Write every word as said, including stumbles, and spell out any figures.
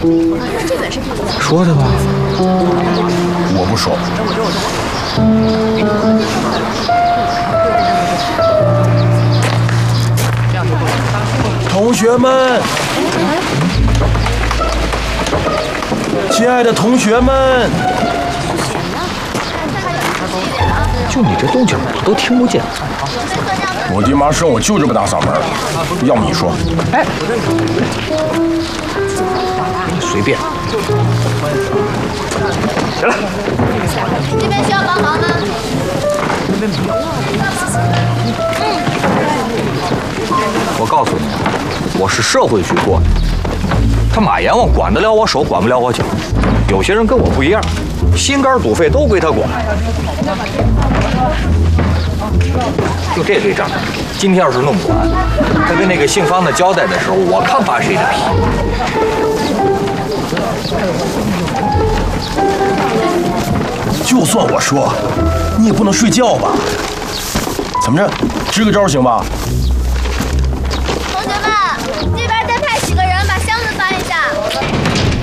说的吧？ 我不说。同学们，亲爱的同学们， 就你这动静，我都听不见。 我爹妈生我就这么大嗓门，要你说。 哎，随便。起来。 这边需要帮忙吗？ 我告诉你，我是社会局过的，他马阎王管得了我手，管不了我脚。有些人跟我不一样，心肝肚肺都归他管。就这队长，今天要是弄不完，他跟那个姓方的交代的时候，我看扒谁的皮。 就算我说，你也不能睡觉吧？怎么着，支个招行吧？ 同学们，这边